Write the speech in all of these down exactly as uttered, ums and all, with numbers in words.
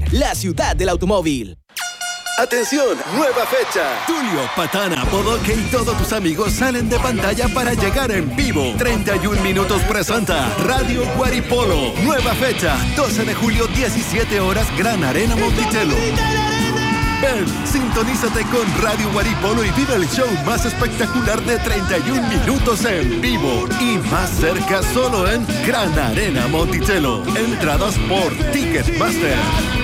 la ciudad del automóvil. ¡Atención! ¡Nueva fecha! Tulio, Patana, Bodoque y todos tus amigos salen de pantalla para llegar en vivo. treinta y un minutos presenta Radio Guaripolo. Nueva fecha, doce de julio, diecisiete horas, Gran Arena Monticello. Ven, sintonízate con Radio Guaripolo y vive el show más espectacular de treinta y un minutos en vivo. Y más cerca solo en Gran Arena Monticello. Entradas por Ticketmaster.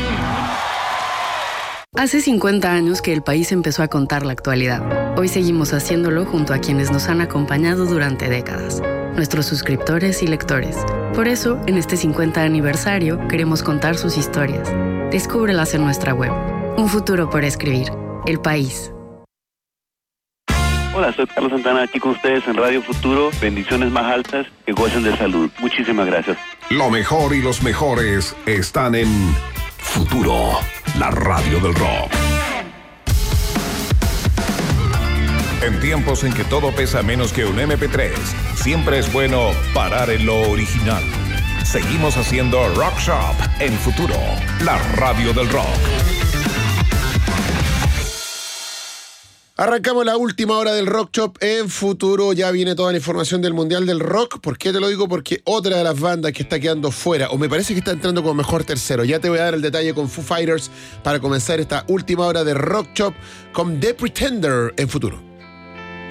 Hace cincuenta años que el país empezó a contar la actualidad. Hoy seguimos haciéndolo junto a quienes nos han acompañado durante décadas, nuestros suscriptores y lectores. Por eso, en este cincuenta aniversario, queremos contar sus historias. Descúbrelas en nuestra web. Un futuro por escribir. El País. Hola, soy Carlos Santana, aquí con ustedes en Radio Futuro. Bendiciones más altas, que gocen de salud. Muchísimas gracias. Lo mejor y los mejores están en Futuro, la radio del rock. En tiempos en que todo pesa menos que un eme pe tres, siempre es bueno parar en lo original. Seguimos haciendo Rock Shop en Futuro, la radio del rock. Arrancamos la última hora del Rock Shop en Futuro. Ya viene toda la información del Mundial del Rock. ¿Por qué te lo digo? Porque otra de las bandas que está quedando fuera, o me parece que está entrando como mejor tercero. Ya te voy a dar el detalle con Foo Fighters para comenzar esta última hora de Rock Shop con The Pretender en Futuro.